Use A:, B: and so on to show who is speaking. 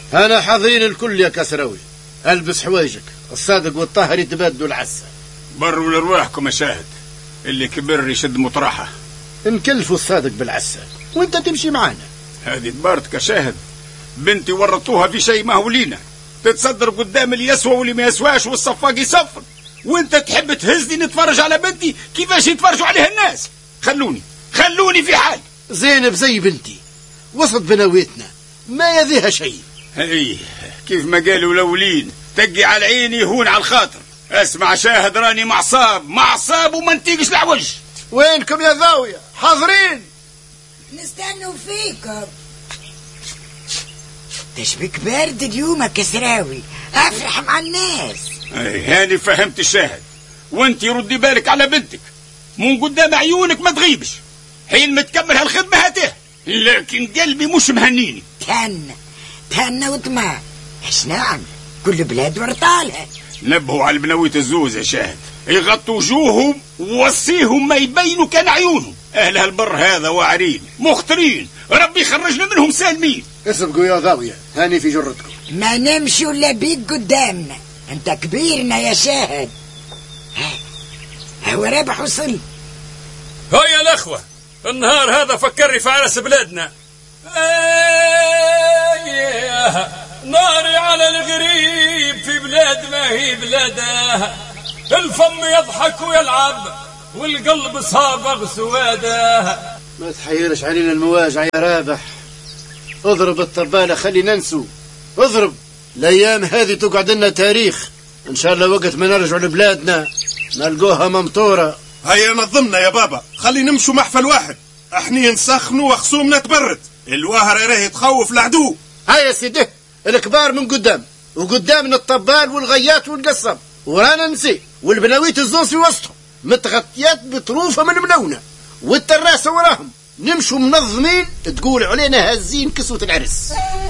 A: أنا حاضرين الكل يا كسراوي. ألبس حوايجك، الصادق والطاهر يتبادلوا العسة.
B: بروا لرواحكم يا شاهد، اللي كبر يشد مطرحه.
A: نكلفوا الصادق بالعسة وانت تمشي معانا.
B: هذه دبارتك يا شاهد، بنتي ورطوها في شيء ما هو لينا، تتصدر قدام اللي يسوى واللي ما يسواش والصفاق يصفر، وانت تحب تهزني نتفرج على بنتي كيفاش يتفرجوا عليها الناس. خلوني في حال.
A: زينب زي بنتي، وسط بنويتنا ما يذيها شيء.
B: اي كيف ما قالوا الاولين، تقي على عيني هون على الخاطر. اسمع شاهد، راني معصاب وما نتيقش العوج.
A: وينكم يا ذاوية؟ حاضرين.
C: نستنوا فيكم. تشبك بارد اليوم يا كسراوي، افرح مع الناس.
B: هاني فهمت الشاهد، وانت ردي بالك على بنتك، من قدام عيونك ما تغيبش. حين ما تكمل هالخدمة هاته، لكن قلبي مش مهنيني.
C: تهنى وطمع. اش نعم، كل بلاد ورطالها.
B: نبهوا على البنوية الزوز يا شاهد، يغطوا وجوههم ووصيهم ما يبينوا كان عيونهم. اهل هالبر هذا واعرين مخترين، ربي يخرجنا منهم سالمين.
A: اسبقوا يا ذاوية، هاني في جرتكم.
C: ما نمشي ولا بيك قدامنا، انت كبيرنا يا شاهد. هو رابح وصل.
D: هيا الأخوة، النهار هذا فكرني في عرس بلادنا. ناري على الغريب في بلاد ما هي بلاده، الفم يضحك ويلعب والقلب صابغ سواده.
A: ما تحيرش علينا المواجع يا رابح، اضرب الطبالة خلي ننسوا. اضرب، الايام هذه تقعد لنا تاريخ. ان شاء الله وقت ما نرجع لبلادنا نلقوها ممطورة.
E: هيا نظمنا يا بابا، خلي نمشوا محفل واحد، احنا نسخنوا وخصومنا تبرد، الواهر راه تخوف العدو.
A: هيا سيدي، الكبار من قدام، وقدامنا الطبال والغيات والقصب، ورانا نسي والبناويت الزوز في وسطهم، متغطيات بطروفة من ملونة، والتراسة وراهم. نمشوا منظمين، تقول علينا هازين كسوة العرس.